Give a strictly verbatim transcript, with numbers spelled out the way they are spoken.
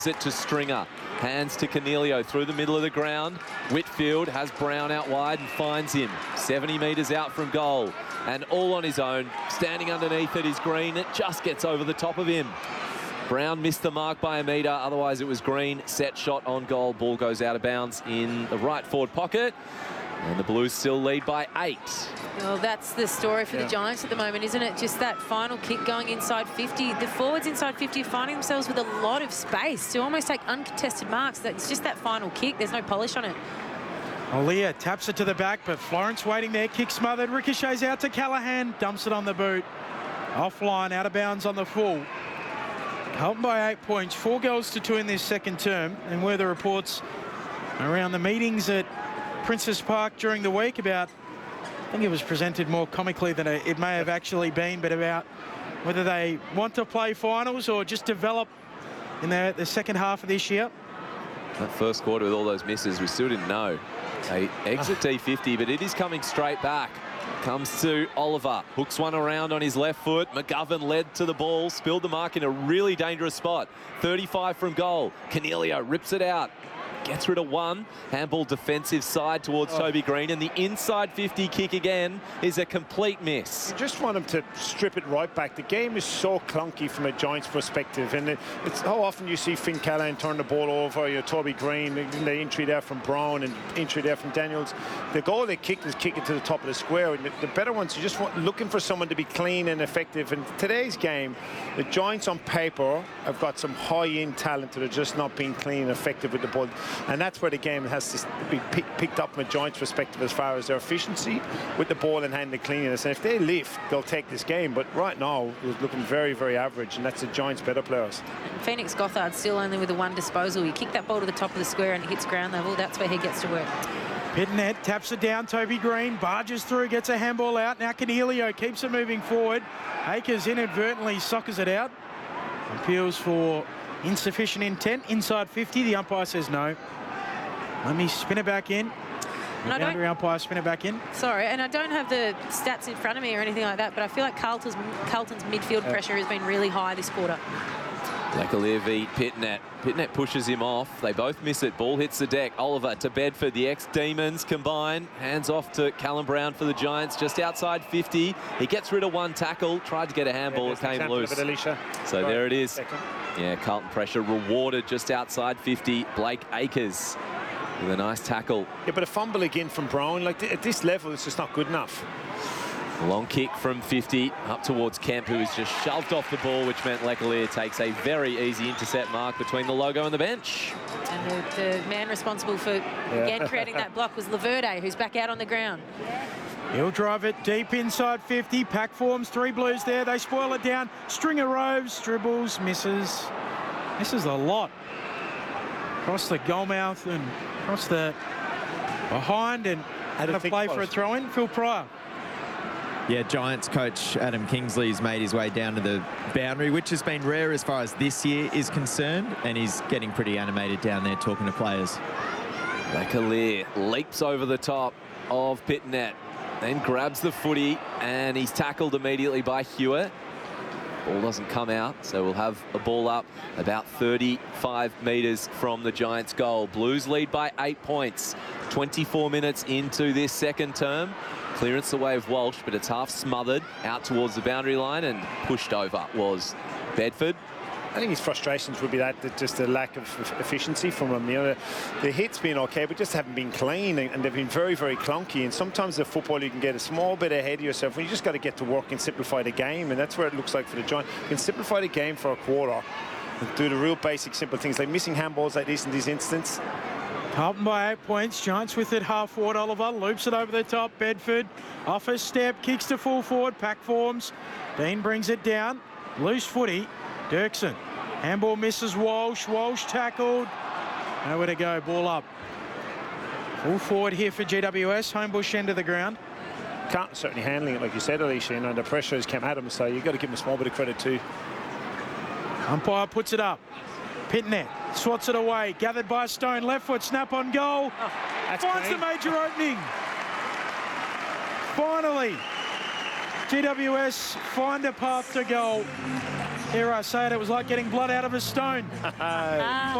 it to Stringer. Hands to Cornelio through the middle of the ground. Whitfield has Brown out wide and finds him. seventy metres out from goal. And all on his own, standing underneath it is Green. It just gets over the top of him. Brown missed the mark by a metre, otherwise it was Green. Set shot on goal. Ball goes out of bounds in the right forward pocket. And the Blues still lead by eight. Well, that's the story for yeah. the Giants at the moment, isn't it? Just that final kick going inside fifty. The forwards inside fifty are finding themselves with a lot of space to almost take uncontested marks. It's just that final kick. There's no polish on it. Alia taps it to the back, but Florence waiting there. Kick smothered. Ricochets out to Callaghan. Dumps it on the boot. Offline, out of bounds on the full. Carlton by eight points. Four goals to two in this second term. And were the reports around the meetings at Princess Park during the week about, I think it was presented more comically than it may have actually been, but about whether they want to play finals or just develop in the, the second half of this year. That first quarter with all those misses, we still didn't know. They exit T fifty, but it is coming straight back. Comes to Oliver, hooks one around on his left foot. McGovern led to the ball, spilled the mark in a really dangerous spot. thirty-five from goal. Cornelio rips it out. Gets rid of one. Handball defensive side towards oh. Toby Green. And the inside fifty kick again is a complete miss. You just want him to strip it right back. The game is so clunky from a Giants perspective. And it, it's how often you see Finn Callaghan turn the ball over, you know, Toby Green, the entry there from Brown and entry there from Daniels. The goal they kicked is kicking to the top of the square. And the, the better ones, you just want looking for someone to be clean and effective. And today's game, the Giants on paper have got some high-end talent that are just not being clean and effective with the ball. And that's where the game has to be pick, picked up from a Giants perspective as far as their efficiency with the ball and hand and cleanliness. And if they lift, they'll take this game. But right now, it's looking very, very average, and that's the Giants' better players. Phoenix Gothard still only with the one disposal. You kick that ball to the top of the square and it hits ground level. That's where he gets to work. Pittonet taps it down. Toby Green barges through, gets a handball out. Now Cornelio keeps it moving forward. Akers inadvertently soccers it out. Appeals for insufficient intent. Inside fifty, the umpire says no. Let me spin it back in. The boundary umpire spin it back in. Sorry, and I don't have the stats in front of me or anything like that, but I feel like Carlton's, Carlton's midfield yeah. pressure has been really high this quarter. Leclerc v Pittonet. Pittonet pushes him off. They both miss it. Ball hits the deck. Oliver to Bedford. The ex-Demons combine. Hands off to Callum Brown for the Giants. Just outside fifty. He gets rid of one tackle. Tried to get a handball. Yeah, it came loose. It, so right. there it is. Second. Yeah, Carlton pressure rewarded just outside fifty. Blake Akers with a nice tackle. Yeah, but a fumble again from Brown. Like, at this level, it's just not good enough. Long kick from fifty up towards Kemp, who has just shoved off the ball, which meant Leclerc takes a very easy intercept mark between the logo and the bench. And the, the man responsible for, yeah. again, creating that block was Laverde, who's back out on the ground. He'll drive it deep inside fifty. Pack forms, three Blues there. They spoil it down. Stringer roves, dribbles, misses. Misses a lot. Across the goal mouth and across the behind, and had a play for a throw-in. Phil Pryor. Yeah, Giants coach Adam Kingsley's made his way down to the boundary, which has been rare as far as this year is concerned, and he's getting pretty animated down there talking to players. Leclerc leaps over the top of Pittonet, then grabs the footy, and he's tackled immediately by Hewitt. Ball doesn't come out, so we'll have a ball up about thirty-five metres from the Giants' goal. Blues lead by eight points. twenty-four minutes into this second term. Clearance away of Walsh, but it's half smothered out towards the boundary line, and pushed over was Bedford. I think his frustrations would be that, that just a lack of efficiency from him. You know, the hits been okay, but just haven't been clean, and they've been very, very clunky. And sometimes the football, you can get a small bit ahead of yourself, and you just got to get to work and simplify the game. And that's where it looks like for the Giants. You can simplify the game for a quarter and do the real basic, simple things like missing handballs like this in this instance. Carlton by eight points. Giants with it half forward. Oliver loops it over the top. Bedford off a step, kicks to full forward. Pack forms. Dean brings it down. Loose footy. Dirksen. Handball misses Walsh. Walsh tackled. Nowhere to go. Ball up. Full forward here for G W S. Homebush end of the ground. Carlton certainly handling it, like you said, Alicia. You know, the pressure has come at him, so you've got to give him a small bit of credit too. Umpire puts it up. Pittonet swats it away. Gathered by Stone. Left foot snap on goal. Oh, finds clean. The major opening. Finally, G W S find a path to goal. Here I say it, it was like getting blood out of a stone. Ah.